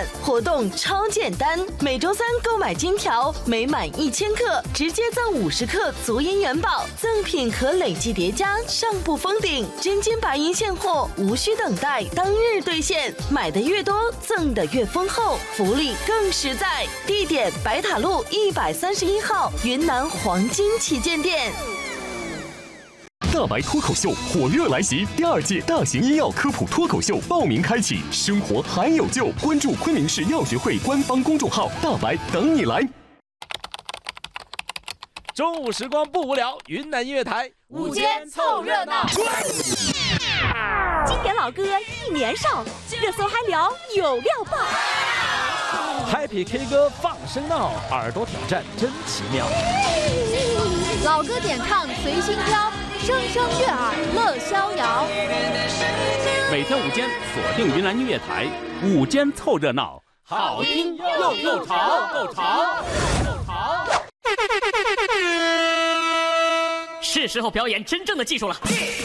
看，活动超简单，每周三购买金条，每满1000克直接赠50克足银元宝，赠品可累计叠加，上不封顶，真金白银现货，无需等待，当日兑现，买的越多，赠的越丰厚，福利更实在。地点：白塔路131号云南黄金旗舰店。 大白脱口秀火热来袭，第2届大型医药科普脱口秀报名开启，生活还有救，关注昆明市药学会官方公众号，大白等你来。 中午时光不无聊，云南音乐台午间凑热闹。 经典老歌一年少，热搜嗨聊有料爆。 Happy K 歌放声闹，耳朵挑战真奇妙。 老歌点唱随心挑，声声悦耳乐逍遥。 每天午间锁定云南音乐台，午间凑热闹， 好听又潮。 是时候表演真正的技术了。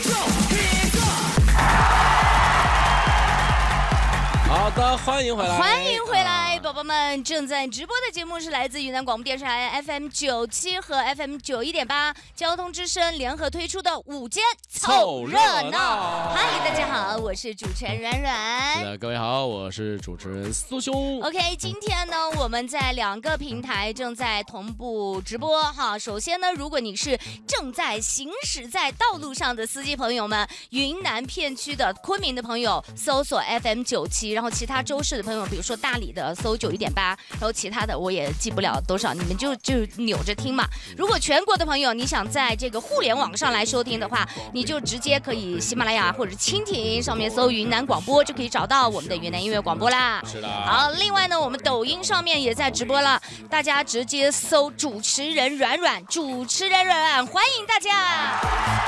好的，欢迎回来， 宝宝们！正在直播的节目是来自云南广播电视台 FM97和 FM91.8交通之声联合推出的午间凑热闹。嗨，大家好，我是主持人软软。 是的，各位好，我是主持人苏兄。 OK， 今天呢，我们在2个平台正在同步直播哈。首先呢，如果你是正在行驶在道路上的司机朋友们，云南片区的昆明的朋友搜索 FM97，然后其他州市的朋友，比如说大理的搜91.8，然后其他的我也记不了多少，你们就扭着听嘛。如果全国的朋友你想在这个互联网上来收听的话，你就直接可以喜马拉雅或者蜻蜓上面搜云南广播，就可以找到我们的云南音乐广播啦。 是的。 好，另外呢，我们抖音上面也在直播了，大家直接搜主持人软软，欢迎大家。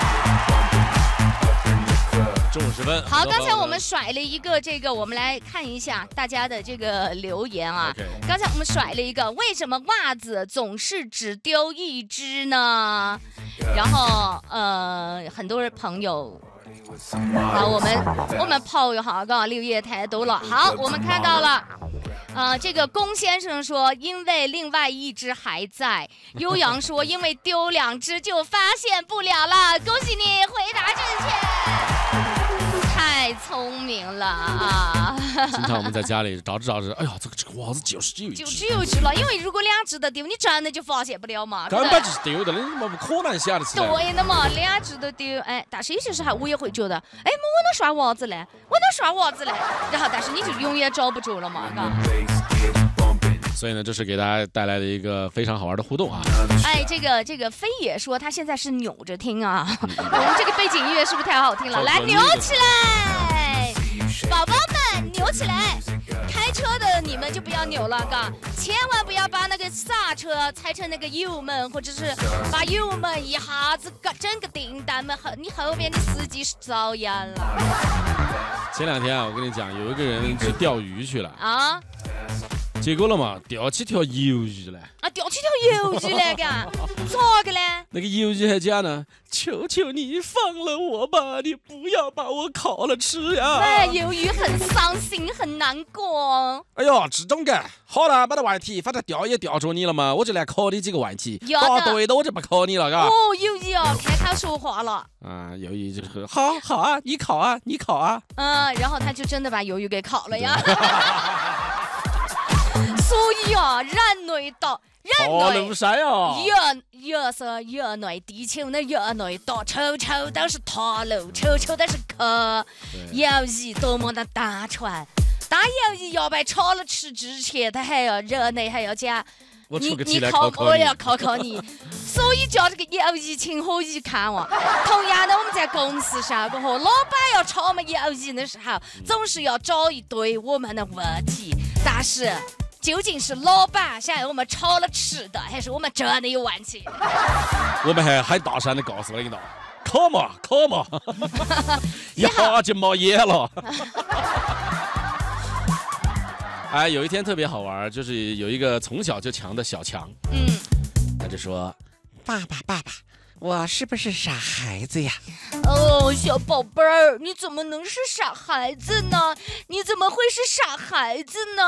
中午时分， 好，刚才我们甩了一个这个，我们来看一下大家的这个留言啊。刚才我们甩了一个，为什么袜子总是只丢一只呢？然后很多朋友。好，我们炮友好个6月太多了。好，我们看到了。这个龚先生说，因为另外一只还在。悠扬说，因为丢2只就发现不了了。恭喜你，回答正确，太聪明了啊！ 经常我们在家里找着，哎呀，这个袜子就是只有一只了，因为如果2只的丢，你真的就发现不了嘛。 根本就是丢的，你不可能想得起来。 对的嘛，2只都丢，哎，但是有些时候我也会觉得，哎，我能刷袜子嘞，然后但是你就永远找不着了嘛，嘎。 所以呢，这是给大家带来的一个非常好玩的互动啊！ 哎，这个飞野说他现在是扭着听啊，我们这个背景音乐是不是太好听了？来，扭起来，宝宝们扭起来！开车的你们就不要扭了，嘎，千万不要把那个刹车踩成那个油门，或者是把油门一下子整个订单们，你后面的司机是遭殃了。 前2天啊，我跟你讲，有一个人去钓鱼去了啊。 结果了嘛，钓起条鱿鱼来啊！钓起条鱿鱼来干咋个嘞？ 那个鱿鱼还讲呢，求求你放了我吧，你不要把我烤了吃呀！ 哎，鱿鱼很伤心，很难过。 哎呦，这种个好了，没得问题，反正钓也钓着你了嘛，我就来考你几个问题。答对的我就不考你了，嘎。 哦，鱿鱼啊，开说话了。 啊，鱿鱼就是好啊，你烤啊。 然后他就真的把鱿鱼给烤了呀。所以啊，人类地球的人类到处都是套路，处处都是坑。鱿鱼多么的大船，大鱿鱼要被炒了吃之前，他还要人类还要讲，你考我要考你。所以叫这个鱿鱼情何以堪啊！同样的，我们在公司上过后，老板要炒我们鱿鱼的时候，总是要找一堆我们的问题，但是。究竟是老板想要我们炒了吃的，还是我们真的有问题？ 我们还很大声的告诉领导，考嘛，一下就冒烟了。哎，有一天特别好玩，就是有一个从小就强的小强，他就说：“爸爸，我是不是傻孩子呀？” 哦，小宝贝儿，你怎么能是傻孩子呢？你怎么会是傻孩子呢？